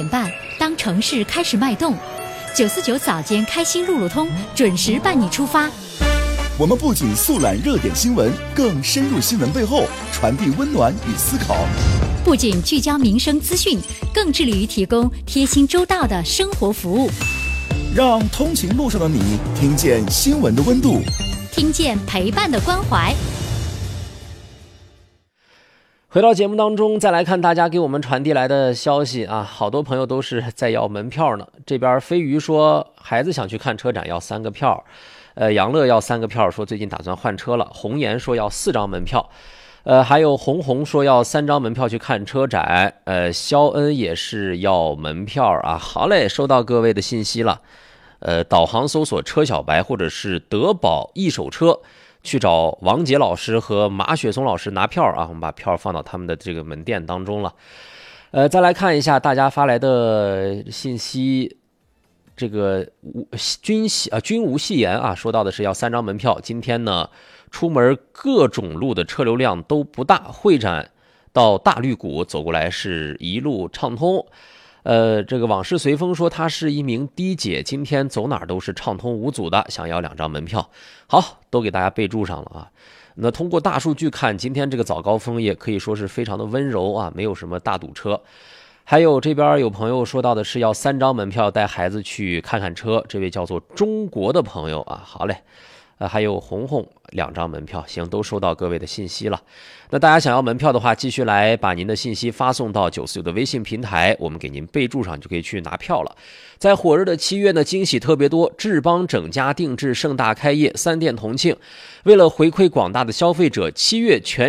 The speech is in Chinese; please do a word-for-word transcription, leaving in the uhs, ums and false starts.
半，当城市开始脉动，九四九早间开心路路通准时伴你出发。 我们不仅速览热点新闻，更深入新闻背后，传递温暖与思考。 不仅聚焦民生资讯，更致力于提供贴心周到的生活服务。 让通勤路上的你听见新闻的温度， 听见陪伴的关怀。 回到节目当中，再来看大家给我们传递来的消息啊，好多朋友都是在要门票呢。这边飞鱼说孩子想去看车展要三个票，呃，杨乐要三个票，说最近打算换车了。红颜说要四张门票，呃，还有红红说要三张门票去看车展，呃，肖恩也是要门票啊。好嘞，收到各位的信息了。呃，导航搜索车小白或者是德宝一手车，去找王杰老师和马雪松老师拿票啊，我们把票放到他们的这个门店当中了。呃，再来看一下大家发来的信息，这个君啊君无戏言啊，说到的是要三张门票。今天呢，出门各种路的车流量都不大，会展到大绿谷走过来是一路畅通。呃，这个往事随风说他是一名的姐，今天走哪儿都是畅通无阻的，想要两张门票。好，都给大家备注上了啊。那通过大数据看，今天这个早高峰也可以说是非常的温柔啊，没有什么大堵车。还有这边有朋友说到的是要三张门票带孩子去看看车，这位叫做中国的朋友啊，好嘞。呃，还有红红两张门票，行，都收到各位的信息了。那大家想要门票的话，继续来把您的信息发送到九四九的微信平台，我们给您备注上，就可以去拿票了。在火热的七月呢，惊喜特别多，智邦整家定制盛大开业，三店同庆。为了回馈广大的消费者，七月全